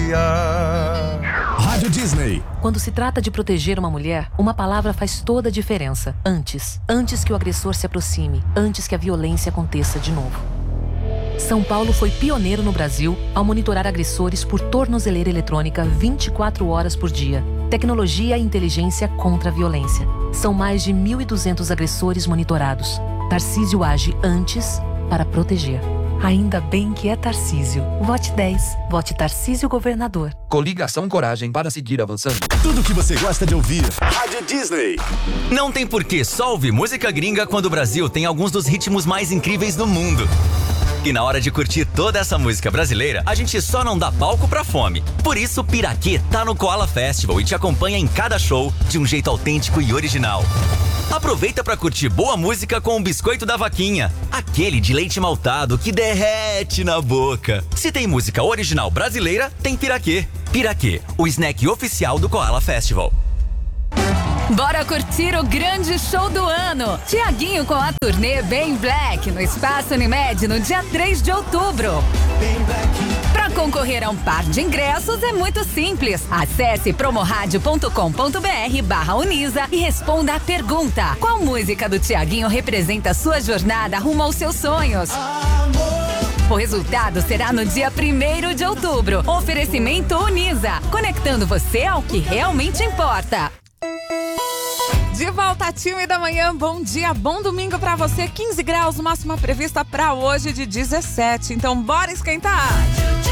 dia. Rádio Disney. Quando se trata de proteger uma mulher, uma palavra faz toda a diferença. Antes. Antes que o agressor se aproxime. Antes que a violência aconteça de novo. São Paulo foi pioneiro no Brasil ao monitorar agressores por tornozeleira eletrônica 24 horas por dia. Tecnologia e inteligência contra a violência. São mais de 1.200 agressores monitorados. Tarcísio age antes para proteger. Ainda bem que é Tarcísio. Vote 10. Vote Tarcísio Governador. Coligação Coragem para seguir avançando. Tudo que você gosta de ouvir. Rádio Disney. Não tem por que só ouvir música gringa quando o Brasil tem alguns dos ritmos mais incríveis do mundo. E na hora de curtir toda essa música brasileira, a gente só não dá palco pra fome. Por isso, Piraquê tá no Koala Festival e te acompanha em cada show de um jeito autêntico e original. Aproveita pra curtir boa música com o Biscoito da Vaquinha, aquele de leite maltado que derrete na boca. Se tem música original brasileira, tem Piraquê. Piraquê, o snack oficial do Koala Festival. Bora curtir o grande show do ano. Tiaguinho com a turnê Bem Black no Espaço Unimed no dia 3 de outubro. Para concorrer a um par de ingressos é muito simples. Acesse promoradio.com.br/Unisa e responda a pergunta: qual música do Tiaguinho representa a sua jornada rumo aos seus sonhos? O resultado será no dia 1º de outubro. Oferecimento Unisa, conectando você ao que realmente importa. De volta, time da manhã, bom dia, bom domingo pra você, 15 graus, máxima prevista pra hoje de 17, então bora esquentar!